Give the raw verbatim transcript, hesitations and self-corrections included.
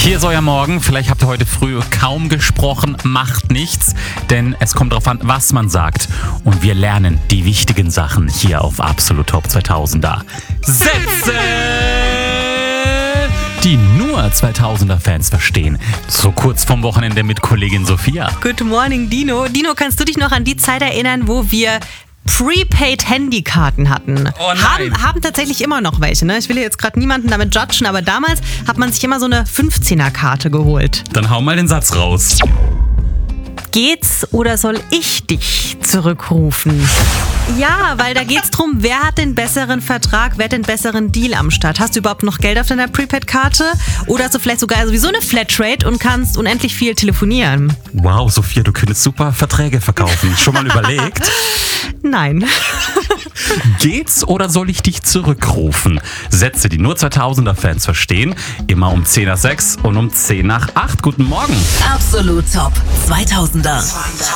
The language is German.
Hier ist euer Morgen. Vielleicht habt ihr heute früh kaum gesprochen. Macht nichts, denn es kommt darauf an, was man sagt. Und wir lernen die wichtigen Sachen hier auf Absolut Top zweitausender. Sätze, die nur zweitausender-Fans verstehen. So kurz vorm Wochenende mit Kollegin Sophia. Good morning, Dino. Dino, kannst du dich noch an die Zeit erinnern, wo wir Prepaid-Handykarten hatten? Oh nein. Haben, haben tatsächlich immer noch welche. Ne? Ich will jetzt gerade niemanden damit judgen, aber damals hat man sich immer so eine fünfzehner-Karte geholt. Dann hau mal den Satz raus. Geht's oder soll ich dich zurückrufen? Ja, weil da geht's drum, wer hat den besseren Vertrag, wer hat den besseren Deal am Start? Hast du überhaupt noch Geld auf deiner Prepaid-Karte? Oder hast du vielleicht sogar sowieso eine Flatrate und kannst unendlich viel telefonieren? Wow, Sophia, du könntest super Verträge verkaufen. Schon mal überlegt? Nein. Geht's oder soll ich dich zurückrufen? Sätze, die nur zweitausender-Fans verstehen. Immer um zehn nach sechs und um zehn nach acht. Guten Morgen. Absolut Top zweitausender.